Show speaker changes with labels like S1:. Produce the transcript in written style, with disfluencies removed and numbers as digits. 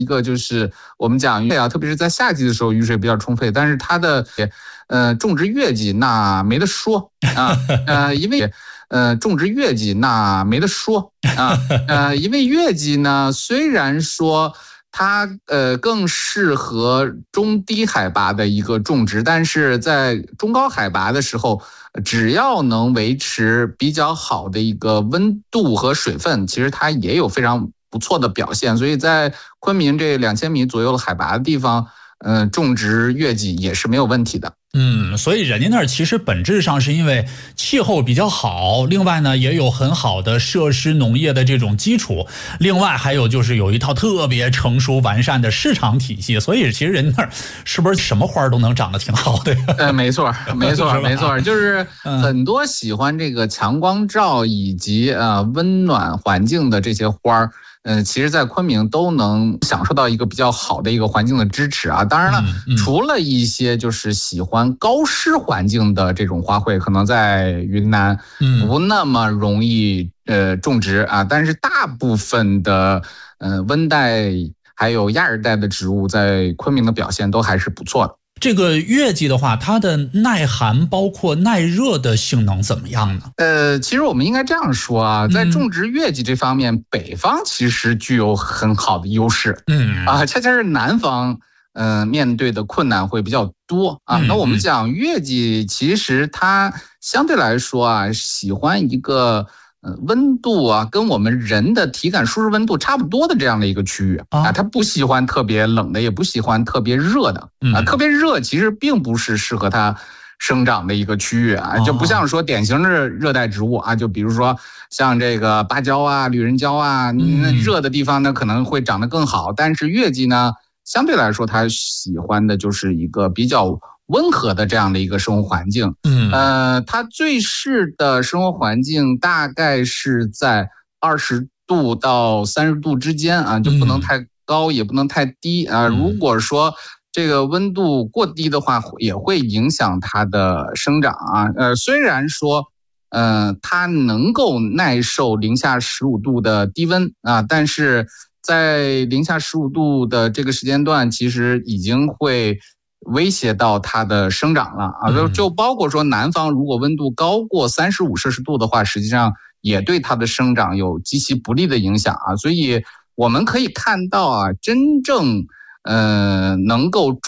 S1: 一个就是我们讲特别是在夏季的时候雨水比较充沛，但是它的种植月季那没得说啊，因为种植月季那没得说啊，因为月季呢虽然说它更适合中低海拔的一个种植，但是在中高海拔的时候，只要能维持比较好的一个温度和水分，其实它也有非常不错的表现。所以在昆明这2000米左右的海拔的地方，种植月季也是没有问题的。
S2: 所以人家那儿其实本质上是因为气候比较好，另外呢也有很好的设施农业的这种基础，另外还有就是有一套特别成熟完善的市场体系，所以其实人家那儿是不是什么花都能长得挺好的？
S1: 没错，就是很多喜欢这个强光照以及温暖环境的这些花儿。其实在昆明都能享受到一个比较好的一个环境的支持啊。当然了，除了一些就是喜欢高湿环境的这种花卉，可能在云南不那么容易种植啊，但是大部分的温带还有亚热带的植物在昆明的表现都还是不错的。
S2: 这个月季的话，它的耐寒包括耐热的性能怎么样呢？
S1: 其实我们应该这样说啊，在种植月季这方面，北方其实具有很好的优势。恰恰是南方面对的困难会比较多啊。那我们讲月季，其实它相对来说啊，喜欢一个温度啊，跟我们人的体感舒适温度差不多的这样的一个区域啊，它不喜欢特别冷的，也不喜欢特别热的啊。特别热其实并不是适合它生长的一个区域啊，就不像说典型的热带植物啊，就比如说像这个芭蕉啊、旅人蕉啊，那热的地方呢可能会长得更好，但是月季呢，相对来说它喜欢的就是一个比较温和的这样的一个生活环境。它最适的生活环境大概是在20度到30度之间啊，就不能太高也不能太低啊。如果说这个温度过低的话，也会影响它的生长啊。虽然说它能够耐受零下15度的低温啊，但是在零下15度的这个时间段，其实已经会威胁到它的生长了啊。就包括说南方如果温度高过35摄氏度的话，实际上也对它的生长有极其不利的影响啊。所以我们可以看到啊，真正能够